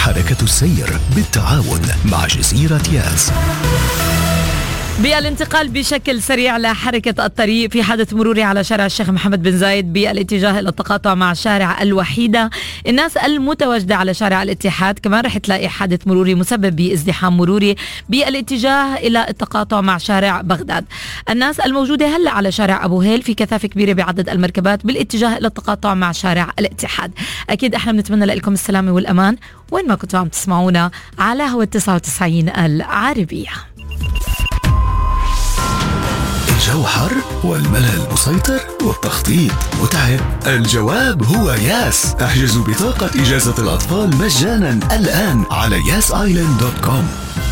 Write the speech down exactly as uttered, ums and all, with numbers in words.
حركة السير بالتعاون مع جزيرة ياس. بالانتقال بشكل سريع لحركة الطريق، في حادث مروري على شارع الشيخ محمد بن زايد بالاتجاه إلى التقاطع مع شارع الوحيدة. الناس المتواجدة على شارع الاتحاد كمان رح تلاقي حادث مروري مسبب بازدحام مروري بالاتجاه إلى التقاطع مع شارع بغداد. الناس الموجودة هلا على شارع أبو هيل في كثافة كبيرة بعدد المركبات بالاتجاه إلى التقاطع مع شارع الاتحاد. أكيد احنا بنتمنى لكم السلامة والأمان وين ما كنتوا عم تسمعونا على هوا تسعة وتسعين العربية. الجو حر والملل مسيطر والتخطيط متعب؟ الجواب هو ياس. احجزوا بطاقة إجازة الأطفال مجانا الآن على ياس آيلاند دوت كوم.